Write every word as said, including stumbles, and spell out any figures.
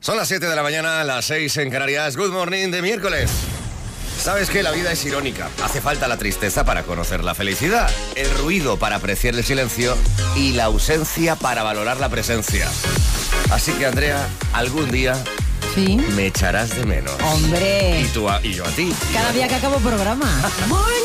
Son las siete de la mañana, las seis en Canarias. Good morning de miércoles. Sabes que la vida es irónica. Hace falta la tristeza para conocer la felicidad, el ruido para apreciar el silencio y la ausencia para valorar la presencia. Así que, Andrea, algún día ¿Sí? me echarás de menos. ¡Hombre! Y tú a, y yo a ti. Cada día que acabo programa.